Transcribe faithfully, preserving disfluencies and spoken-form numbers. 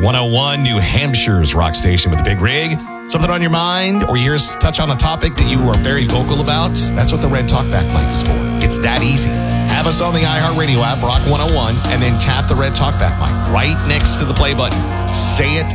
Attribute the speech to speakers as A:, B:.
A: one oh one, New Hampshire's rock station with the big rig. Something on your mind, or you hear us touch on a topic that you are very vocal about? That's what the Red Talkback mic is for. It's that easy. Have us on the iHeartRadio app, Rock one oh one, and then tap the Red Talkback mic right next to the play button. Say it